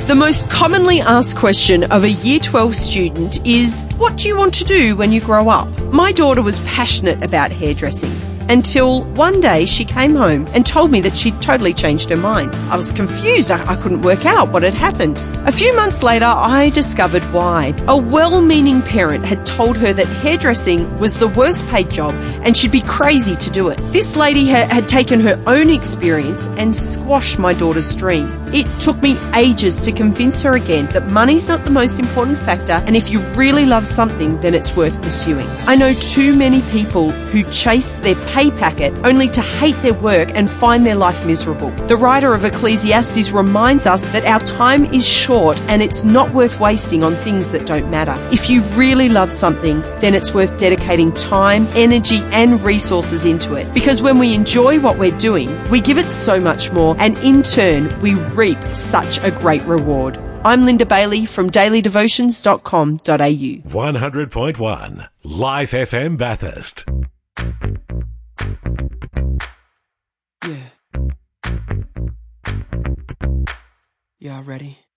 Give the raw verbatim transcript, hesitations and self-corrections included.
The most commonly asked question of a Year twelve student is, what do you want to do when you grow up? My daughter was passionate about hairdressing until one day she came home and told me that she'd totally changed her mind. I was confused. I, I couldn't work out what had happened. A few months later, I discovered why. A well-meaning parent had told her that hairdressing was the worst paid job and she'd be crazy to do it. This lady ha- had taken her own experience and squashed my daughter's dream. It took me ages to convince her again that money's not the most important factor, and if you really love something, then it's worth pursuing. I know too many people who chase their pay packet only to hate their work and find their life miserable. The writer of Ecclesiastes reminds us that our time is short and it's not worth wasting on things that don't matter. If you really love something, then it's worth dedicating time, energy and resources into it. Because when we enjoy what we're doing, we give it so much more, and in turn, we reap such a great reward. I'm Linda Bailey from daily devotions dot com dot a u. one hundred point one Life F M Bathurst. Yeah. Y'all ready?